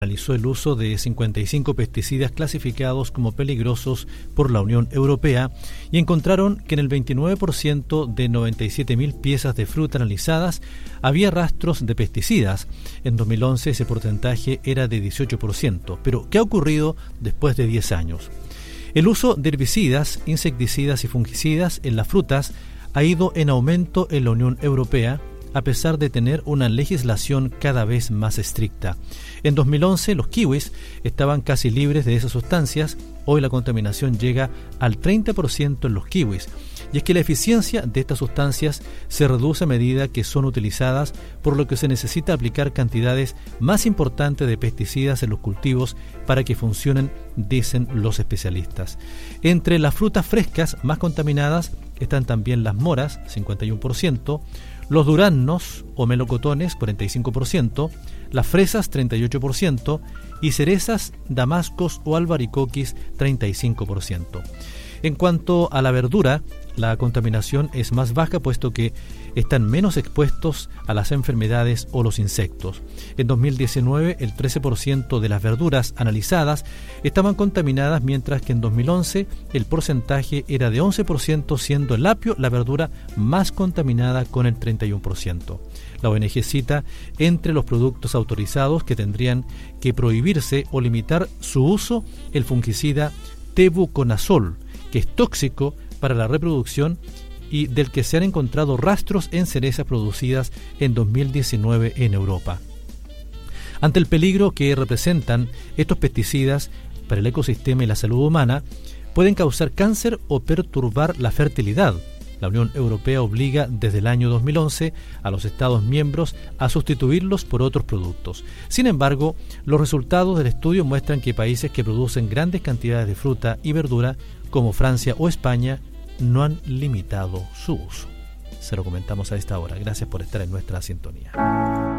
Analizó el uso de 55 pesticidas clasificados como peligrosos por la Unión Europea y encontraron que en el 29% de 97.000 piezas de fruta analizadas había rastros de pesticidas. En 2011 ese porcentaje era de 18%. Pero, ¿qué ha ocurrido después de 10 años? El uso de herbicidas, insecticidas y fungicidas en las frutas ha ido en aumento en la Unión Europea, a pesar de tener una legislación cada vez más estricta. En 2011 los kiwis estaban casi libres de esas sustancias. Hoy la contaminación llega al 30% en los kiwis. Y es que la eficiencia de estas sustancias se reduce a medida que son utilizadas, por lo que se necesita aplicar cantidades más importantes de pesticidas en los cultivos para que funcionen, dicen los especialistas. Entre las frutas frescas más contaminadas están también las moras, 51%, los duraznos o melocotones, 45%, las fresas, 38%, y cerezas, damascos o albaricoquis, 35%. En cuanto a la verdura, la contaminación es más baja puesto que están menos expuestos a las enfermedades o los insectos. En 2019, el 13% de las verduras analizadas estaban contaminadas, mientras que en 2011 el porcentaje era de 11%, siendo el apio la verdura más contaminada con el 31%. La ONG cita entre los productos autorizados que tendrían que prohibirse o limitar su uso el fungicida tebuconazol, que es tóxico para la reproducción y del que se han encontrado rastros en cerezas producidas en 2019 en Europa. Ante el peligro que representan estos pesticidas para el ecosistema y la salud humana, pueden causar cáncer o perturbar la fertilidad. La Unión Europea obliga desde el año 2011 a los Estados miembros a sustituirlos por otros productos. Sin embargo, los resultados del estudio muestran que países que producen grandes cantidades de fruta y verdura, como Francia o España, no han limitado su uso. Se lo comentamos a esta hora. Gracias por estar en nuestra sintonía.